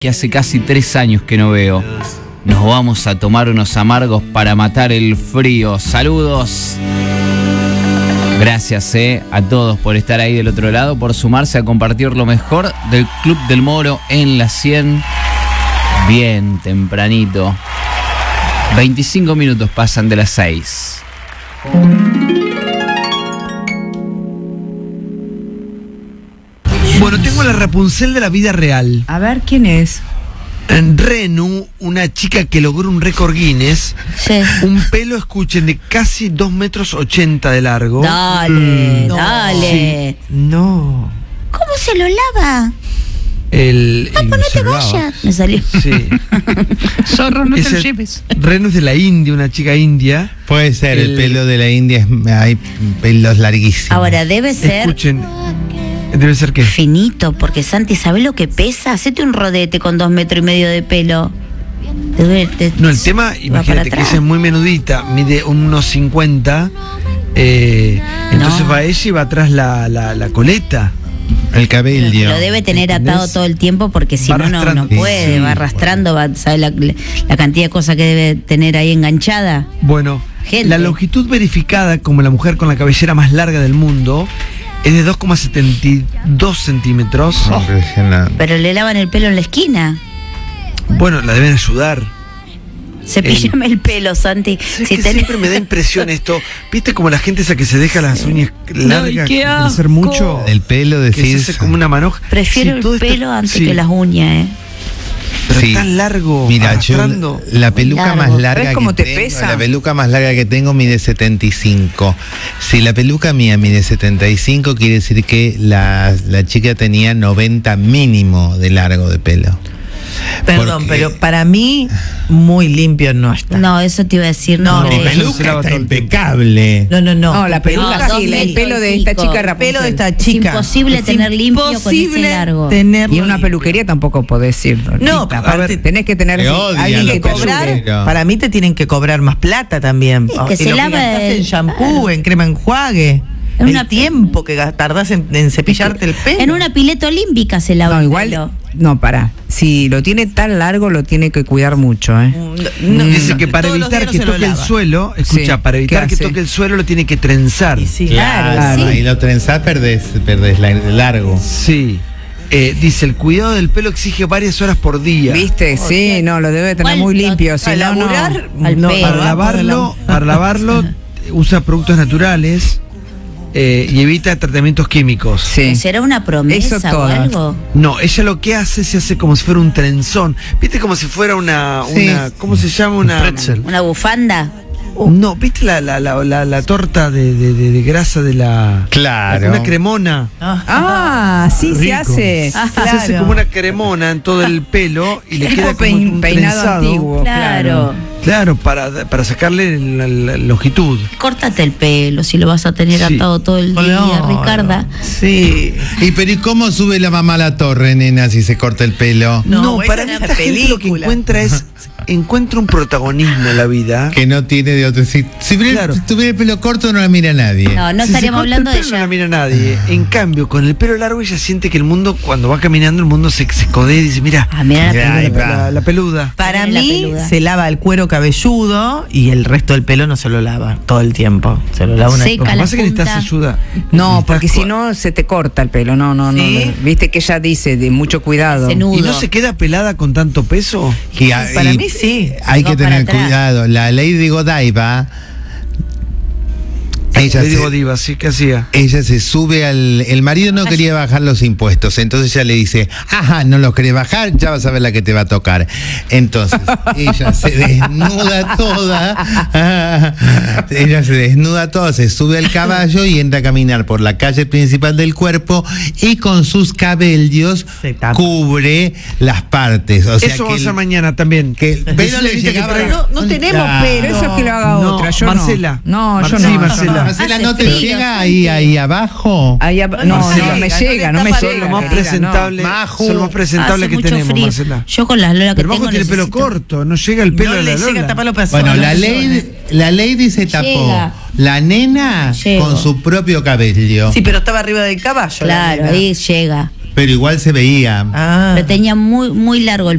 que hace casi 3 años que no veo. Nos vamos a tomar unos amargos para matar el frío. Saludos. Gracias a todos por estar ahí del otro lado, por sumarse a compartir lo mejor del Club del Moro en la 100. Bien tempranito. 25 minutos pasan de las 6. Bueno, tengo la Rapunzel de la vida real. A ver, ¿quién es? Renu, una chica que logró un récord Guinness. Sí. Un pelo, escuchen, de casi 2,80 metros de largo. Dale, No. dale. No. ¿Cómo se lo lava? No te vayas. Me salió. Sí. Zorro, no te lo Ese lleves. Renu es de la India, una chica india. Puede ser, el pelo de la India hay pelos larguísimos. Ahora, debe ser Escuchen, debe ser que finito, porque Santi, ¿sabes lo que pesa? Hacete un rodete con 2,5 metros de pelo. no, el tema, imagínate que ella es muy menudita, mide unos 50, entonces va ella y va atrás la coleta. El cabello. Lo debe tener ¿Entendés? atado todo el tiempo, porque si Va no, no arrastrando. puede, Sí. va arrastrando, ¿sabe la cantidad de cosas que debe tener ahí enganchada? Bueno, Gente. la longitud verificada como la mujer con la cabellera más larga del mundo es de 2,72 centímetros. Impresionante. Pero le lavan el pelo en la esquina. Bueno, la deben ayudar. Cepillame el pelo, Santi. ¿Sabes Si que tenés- siempre me da impresión esto? ¿Viste como la gente esa que se deja las uñas largas, qué crecer asco. mucho? El pelo, Que se decís. hace como una manoja. Prefiero Sí, todo el pelo antes sí, que las uñas, Pero Sí. tan largo, Mira, yo arrastrando. la peluca Largo. más larga ¿Ves cómo que te tengo, pesa? la peluca más larga que tengo mide 75. Si la peluca mía mide 75, quiere decir que la chica tenía 90 mínimo de largo de pelo. Perdón, Porque pero para mí muy limpio no está. No, eso te iba a decir. No, No, mi no, se peluca lava está todo el tiempo. impecable. No. No, la peluca No, sí, 2 el pelo de esta metros y chica pico. Rapunzel. Pelo de esta Es chica. imposible Es tener limpio con ese imposible largo. tenerlo Y en una limpio. peluquería tampoco podés ir. No, Lolita. aparte tenés que tener Te odian alguien los que te cobrar, ayude. peluqueros. para mí te tienen que cobrar más plata también. Sí, que Y se lo lava gastás el- en shampoo, en crema enjuague. En El una- tiempo que tardás en cepillarte el pelo. En una pileta olímpica se lava No, el igual, pelo. no, pará. Si lo tiene tan largo, lo tiene que cuidar mucho, ¿eh? Dice que para todos los evitar días que no se lo toque el lava. suelo, escucha, Sí, para evitar ¿qué que hace? toque el suelo lo tiene que trenzar. Y sí. Claro, sí. y lo trenzás, perdés largo. Sí. Dice, el cuidado del pelo exige varias horas por día. ¿Viste? Sí, no, lo debe tener muy limpio. Si Para no, no. laburar, Al no, pelo. Para lavarlo, usa productos naturales y evita tratamientos químicos. Sí. ¿Será una promesa Eso o todas. algo? No, ella lo que hace se hace como si fuera un trenzón. ¿Viste como si fuera una ¿cómo se llama? Una ¿Una bufanda? No, ¿viste la torta de grasa de la Claro. una cremona? Ah, sí, se Rico. hace. Se hace como una cremona en todo el pelo y le Es queda como como un peinado trenzado. antiguo. Claro. Claro, para sacarle la longitud. Córtate el pelo si lo vas a tener Sí. atado todo el día, No, Ricarda. Sí. ¿Y cómo sube la mamá a la torre, nena, si se corta el pelo? No, para esa mí es esta una gente lo que película. encuentra un protagonismo en la vida. Que no tiene de otro. Si Claro. tuviera el pelo corto, no la mira nadie. No, no Si se estaríamos corta hablando el de pelo, no la ella. mira nadie. En cambio, con el pelo largo ella siente que el mundo, cuando va caminando, el mundo se codea y dice, mira, Ah, mira la Mirá, peluda. ahí va. la peluda. Para Tiene la mí peluda. se lava el cuero cabelludo y el resto del pelo no se lo lava todo el tiempo. Se lo lava una Seca Lo que la pasa es que necesitas punta. ayuda. No, Necesitas porque si no se te corta el pelo. No. ¿Sí? Viste que ella dice de mucho cuidado. Ese nudo. ¿Y no se queda pelada con tanto peso? Para mí sí. Hay Va que para tener atrás. cuidado. La Lady Godiva. Ella Le digo se, diva, sí, ¿qué hacía? ella se sube al... El marido no quería bajar los impuestos, entonces ella le dice, ajá, no los querés bajar, ya vas a ver la que te va a tocar. Entonces, ella se desnuda toda, ella se desnuda toda, se sube al caballo y entra a caminar por la calle principal del cuerpo y con sus cabellos Se tapa. cubre las partes. O sea Eso que vamos a hacer mañana también. que el pelo Decirle, le viste, que llegaba... traiga- No tenemos Claro. pelo. Pero eso es que lo haga No, otra. Yo Marcela. no. No, yo Sí, no. Marcela. Marcela, Hace ¿no te frío, llega Santi. ahí abajo? No, Marcela, no me no llega, no me le Son llega. lo más querida, no. presentable, Maju. son lo más presentable Hace que mucho tenemos, frío. Marcela. Yo con las lolas que Pero tengo Majo tiene pelo necesito- corto, no llega el pelo No de le la llega a Lola. tapar los pezones. Bueno, la lady se tapó. Llega. La nena Llego. con su propio cabello. Sí, pero estaba arriba del caballo. la Claro, nena. ahí llega. pero igual se veía. Pero tenía muy, muy largo el